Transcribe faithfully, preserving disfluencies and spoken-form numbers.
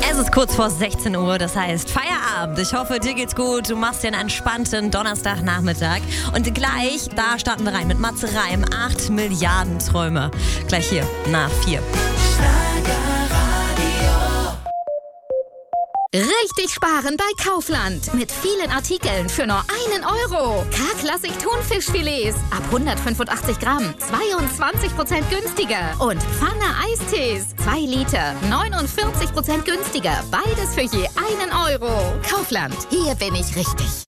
Es ist kurz vor sechzehn Uhr, das heißt Feierabend. Ich hoffe, dir geht's gut. Du machst dir einen entspannten Donnerstagnachmittag. Und gleich, da starten wir rein mit Matze Reim. acht Milliarden Träume. Gleich hier, nach vier. Richtig sparen bei Kaufland. Mit vielen Artikeln für nur einen Euro. K-Klassik Thunfischfilets ab hundertfünfundachtzig Gramm. zweiundzwanzig Prozent günstiger. Und Pfanne Eistees. zwei Liter. neunundvierzig Prozent günstiger. Beides für je einen Euro. Kaufland. Hier bin ich richtig.